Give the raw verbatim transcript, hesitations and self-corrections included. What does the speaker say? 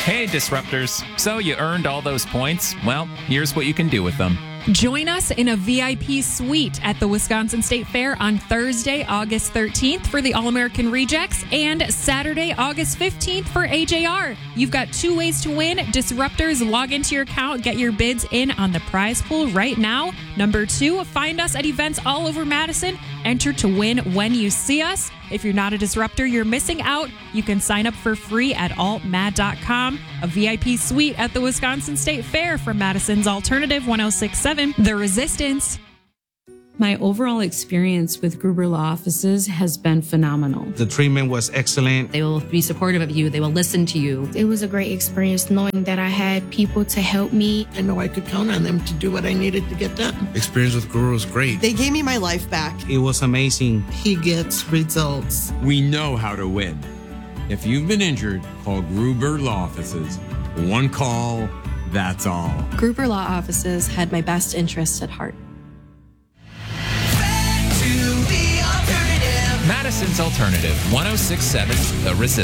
Hey, Disruptors. So you earned all those points? Well, here's what you can do with them. Join us in a V I P suite at the Wisconsin State Fair on Thursday, August thirteenth for the All-American Rejects and Saturday, August fifteenth for A J R. You've got two ways to win. Disruptors, log into your account, get your bids in on the prize pool right now. Number two, find us at events all over Madison. Enter to win when you see us. If you're not a Disruptor, you're missing out. You can sign up for free at alt mad dot com. A V I P suite at the Wisconsin State Fair from Madison's Alternative one oh six point seven, The Resistance. My overall experience with Gruber Law Offices has been phenomenal. The treatment was excellent. They will be supportive of you. They will listen to you. It was a great experience knowing that I had people to help me. I know I could count on them to do what I needed to get done. Experience with Gruber was great. They gave me my life back. It was amazing. He gets results. We know how to win. If you've been injured, call Gruber Law Offices. One call, that's all. Gruber Law Offices had my best interests at heart. Madison's Alternative one oh six point seven, The Resistance.